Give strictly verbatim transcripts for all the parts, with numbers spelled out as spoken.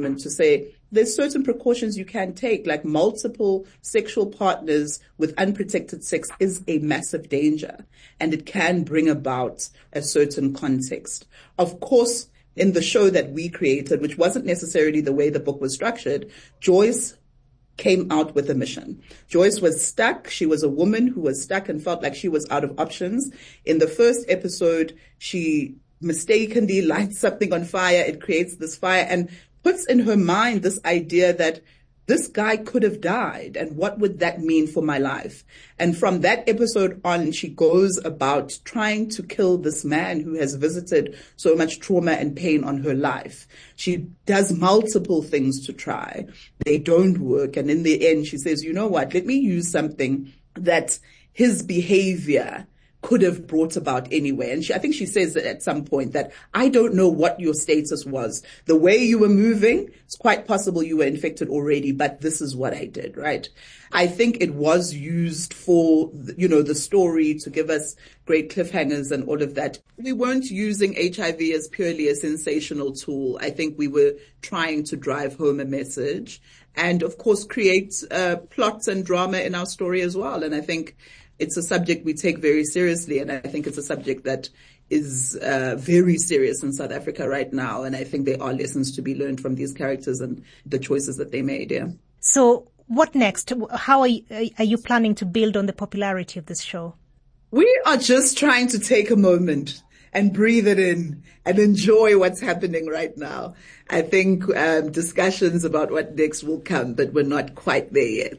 woman to say there's certain precautions you can take, like multiple sexual partners with unprotected sex is a massive danger, and it can bring about a certain context. Of course, in the show that we created, which wasn't necessarily the way the book was structured, Joyce came out with a mission. Joyce was stuck. She was a woman who was stuck and felt like she was out of options. In the first episode, she mistakenly lights something on fire. It creates this fire and puts in her mind this idea that this guy could have died, and what would that mean for my life? And from that episode on, she goes about trying to kill this man who has visited so much trauma and pain on her life. She does multiple things to try. They don't work. And in the end, she says, you know what? Let me use something that his behavior could have brought about anyway. And she, I think she says at some point that I don't know what your status was. The way you were moving, it's quite possible you were infected already, but this is what I did, right? I think it was used for, you know, the story to give us great cliffhangers and all of that. We weren't using H I V as purely a sensational tool. I think we were trying to drive home a message and, of course, create uh, plots and drama in our story as well. And I think it's a subject we take very seriously, and I think it's a subject that is uh, very serious in South Africa right now, and I think there are lessons to be learned from these characters and the choices that they made, yeah. So what next? How are you, are you planning to build on the popularity of this show? We are just trying to take a moment and breathe it in and enjoy what's happening right now. I think um, discussions about what next will come, but we're not quite there yet.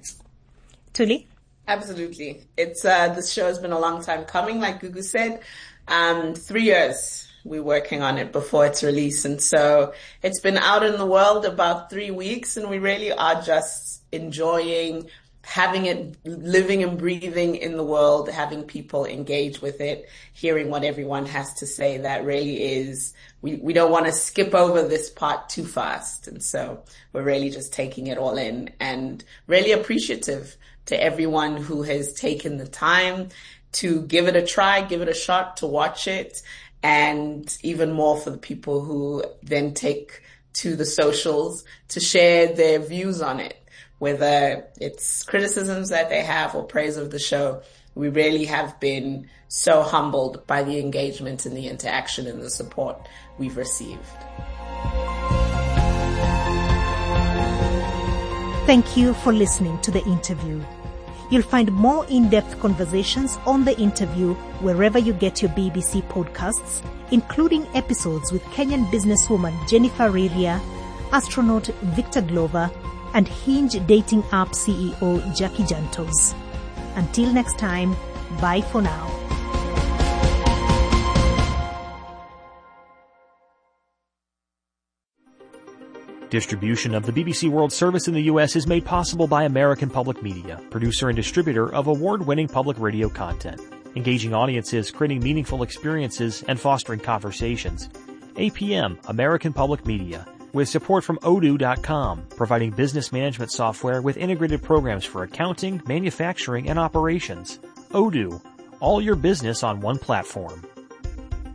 Thuli? Absolutely. It's, uh, this show has been a long time coming, like Gugu said. Um, three years we're working on it before its release. And so it's been out in the world about three weeks and we really are just enjoying having it, living and breathing in the world, having people engage with it, hearing what everyone has to say. That really is, we, we don't want to skip over this part too fast. And so we're really just taking it all in and really appreciative to everyone who has taken the time to give it a try, give it a shot, to watch it, and even more for the people who then take to the socials to share their views on it, whether it's criticisms that they have or praise of the show. We really have been so humbled by the engagement and the interaction and the support we've received. Thank you for listening to the interview. You'll find more in-depth conversations on the interview wherever you get your B B C podcasts, including episodes with Kenyan businesswoman Jennifer Riria, astronaut Victor Glover, and Hinge dating app C E O Jackie Jantos. Until next time, bye for now. Distribution of the B B C World Service in the U S is made possible by American Public Media, producer and distributor of award-winning public radio content, engaging audiences, creating meaningful experiences, and fostering conversations. A P M, American Public Media, with support from Odoo dot com, providing business management software with integrated programs for accounting, manufacturing, and operations. Odoo, all your business on one platform.